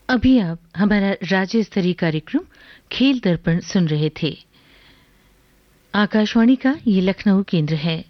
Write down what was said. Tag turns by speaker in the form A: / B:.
A: अभी आप हमारा राज्य स्तरीय कार्यक्रम खेल दर्पण सुन रहे थे। आकाशवाणी का ये लखनऊ केंद्र है।